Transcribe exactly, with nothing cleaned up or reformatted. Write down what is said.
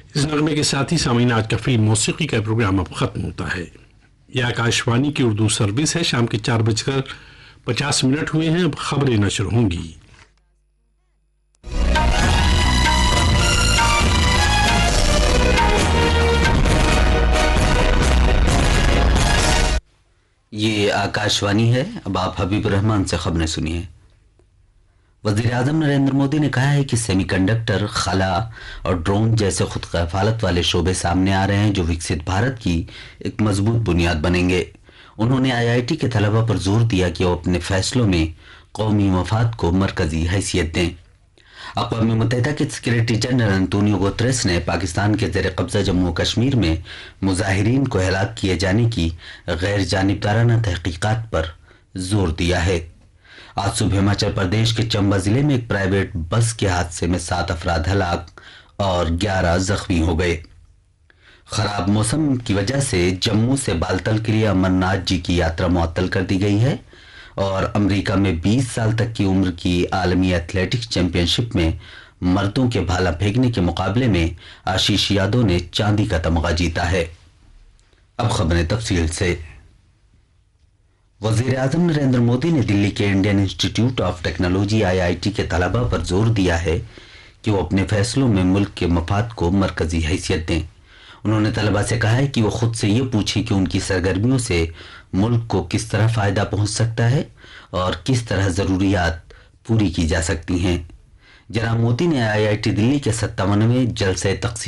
इस नगमे के साथ ही सामीन आज का फिल्म मौसीकी का प्रोग्राम अब खत्म होता है। यह आकाशवाणी की उर्दू सर्विस है। शाम के चार बजकर पचास मिनट हुए हैं। अब खबरें नशर होंगी। ये आकाशवाणी है। अब आप हबीब रहमान से खबरें सुनिए। वज़ीर आज़म नरेंद्र मोदी ने कहा है कि सेमीकंडक्टर, खला और ड्रोन जैसे खुद कफालत वाले शोबे सामने आ रहे हैं जो विकसित भारत की एक मजबूत बुनियाद बनेंगे। उन्होंने आई आई टी के तलबा पर जोर दिया कि वो अपने फैसलों में कौमी मफाद को मरकजी हैसियत दें। अक़वाम मुत्तहिदा के सेक्रेटरी जनरल अंतोनियो गुतरेस ने पाकिस्तान के ज़ेर कब्ज़ा जम्मू कश्मीर में मुजाहिरीन को हलाक किए जाने की गैर जानिबदाराना तहकीकात पर जोर दिया है। आज सुबह हिमाचल प्रदेश के चंबा जिले में एक प्राइवेट बस के हादसे में सात अफराद हलाक और ग्यारह जख्मी हो गए। खराब मौसम की वजह से जम्मू से बालतल के लिए अमरनाथ जी की यात्रा मुअत्तल कर दी गई है और अमेरिका में बीस साल तक की उम्र की आलमी एथलेटिक्स चैंपियनशिप में मर्दों के भाला फेंकने के मुकाबले में आशीष यादव ने चांदी का तमगा जीता है। अब खबरें तफसील से। वज़ीर आज़म नरेंद्र मोदी ने दिल्ली के Indian institute of technology I I T के तलबा पर जोर दिया है कि वो अपने फैसलों में मुल्क के मफाद को मरकजी हैसियत दें। उन्होंने तलबा से कहा है कि वो खुद से ये पूछें कि उनकी सरगर्मियों से मुल्क को किस तरह फ़ायदा पहुंच सकता है और किस तरह ज़रूरियात पूरी की जा सकती हैं। जनाब मोदी ने आई आई टी दिल्ली के सत्तावनवें जलसे तक़सीम